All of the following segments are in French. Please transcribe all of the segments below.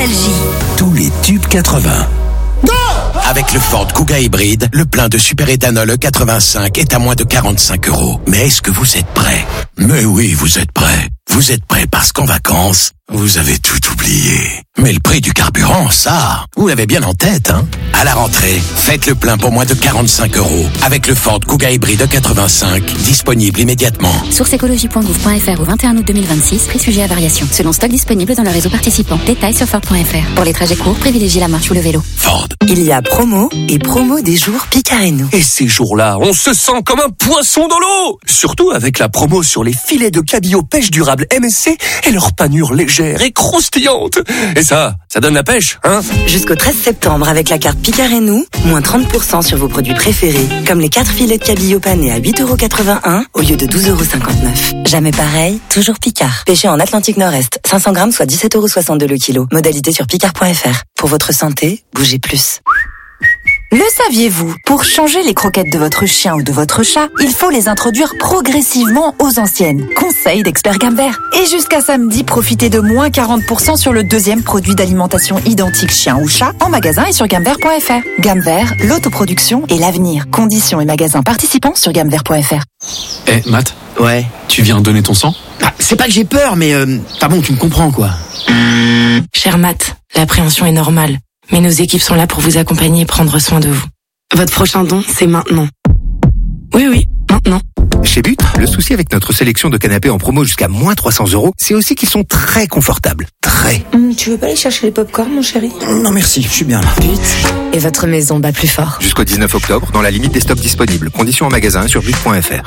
Nostalgie. Tous les tubes 80. Avec le Ford Kuga hybride, le plein de super-éthanol E85 est à moins de 45 €. Mais est-ce que vous êtes prêts? Mais oui, vous êtes prêts. Vous êtes prêts parce qu'en vacances, vous avez tout oublié. Mais le prix du carburant, ça, vous l'avez bien en tête, hein? À la rentrée, faites le plein pour moins de 45 € avec le Ford Kuga hybride E85, disponible immédiatement. Source écologie.gouv.fr au 21 août 2026, prix sujet à variation. Selon stock disponible dans le réseau participant. Détails sur Ford.fr. Pour les trajets courts, privilégiez la marche ou le vélo. Ford. Il y a promo et promo des jours Picard et nous. Et ces jours-là, on se sent comme un poisson dans l'eau. Surtout avec la promo sur les filets de cabillaud pêche durable MSC et leur panure légère et croustillante. Et ça donne la pêche, hein? Jusqu'au 13 septembre, avec la carte Picard et nous, moins 30% sur vos produits préférés, comme les 4 filets de cabillaud panés à 8,81 € au lieu de 12,59 €. Jamais pareil, toujours Picard. Pêché en Atlantique Nord-Est, 500 grammes soit 17,62 € le kilo. Modalité sur picard.fr. Pour votre santé, bougez plus. Le saviez-vous? Pour changer les croquettes de votre chien ou de votre chat, il faut les introduire progressivement aux anciennes. Conseil d'expert Gambert. Et jusqu'à samedi, profitez de moins 40% sur le deuxième produit d'alimentation identique chien ou chat en magasin et sur gambert.fr. Gambert, l'autoproduction et l'avenir. Conditions et magasins participants sur gambert.fr. Matt? Ouais. Tu viens donner ton sang? C'est pas que j'ai peur, mais bon, tu me comprends, quoi. Cher Matt, l'appréhension est normale. Mais nos équipes sont là pour vous accompagner et prendre soin de vous. Votre prochain don, c'est maintenant. Oui, maintenant. Chez But, le souci avec notre sélection de canapés en promo jusqu'à moins 300 €, c'est aussi qu'ils sont très confortables. Très. Tu veux pas aller chercher les pop-corn, mon chéri? Non merci, je suis bien là. But. Et votre maison bat plus fort. Jusqu'au 19 octobre, dans la limite des stocks disponibles. Conditions en magasin sur but.fr.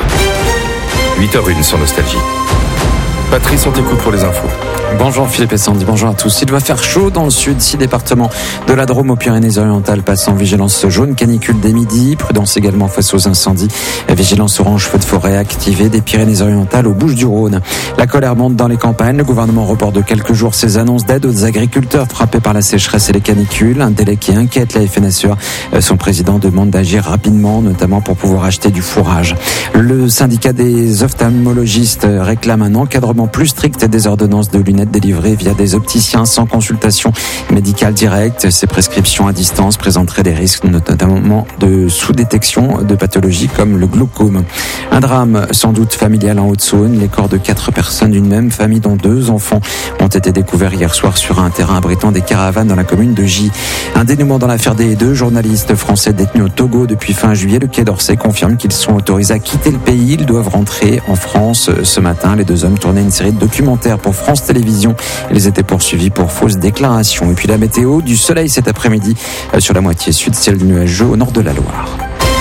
8h01 sur Nostalgie. Patrice, on t'écoute pour les infos. Bonjour Philippe et Sandy, bonjour à tous. Il va faire chaud dans le sud, 6 départements de la Drôme aux Pyrénées-Orientales passent en vigilance jaune, canicule dès midi, prudence également face aux incendies, vigilance orange feu de forêt activée des Pyrénées-Orientales aux Bouches-du-Rhône. La colère monte dans les campagnes, le gouvernement reporte de quelques jours ses annonces d'aide aux agriculteurs frappés par la sécheresse et les canicules, un délai qui inquiète la FNSEA. Son président demande d'agir rapidement, notamment pour pouvoir acheter du fourrage. Le syndicat des ophtalmologistes réclame un encadrement plus strict des ordonnances de lunettes délivrées via des opticiens sans consultation médicale directe. Ces prescriptions à distance présenteraient des risques notamment de sous-détection de pathologies comme le glaucome. Un drame sans doute familial en Haute-Saône. Les corps de 4 personnes d'une même famille dont 2 enfants ont été découverts hier soir sur un terrain abritant des caravanes dans la commune de Gy. Un dénouement dans l'affaire des 2 journalistes français détenus au Togo depuis fin juillet. Le Quai d'Orsay confirme qu'ils sont autorisés à quitter le pays. Ils doivent rentrer en France ce matin. Les 2 hommes tournaient une série de documentaires pour France Télévisions. Ils étaient poursuivis pour fausses déclarations. Et puis la météo, du soleil cet après-midi sur la moitié sud, ciel nuageux au nord de la Loire.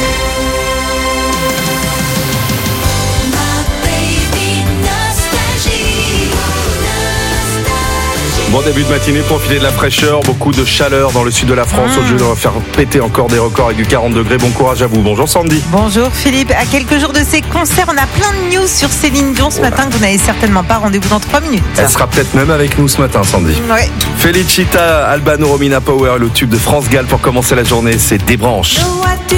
Bon début de matinée, profitez de la fraîcheur, beaucoup de chaleur dans le sud de la France. Aujourd'hui, on va faire péter encore des records avec du 40 degrés. Bon courage à vous. Bonjour Sandy. Bonjour Philippe. À quelques jours de ces concerts, on a plein de news sur Céline Dion ce matin que vous n'avez certainement pas. Rendez-vous dans 3 minutes. Elle sera peut-être même avec nous ce matin, Sandy. Ouais. Felicita, Albano, Romina Power, le tube de France Gall pour commencer la journée, c'est Des branches.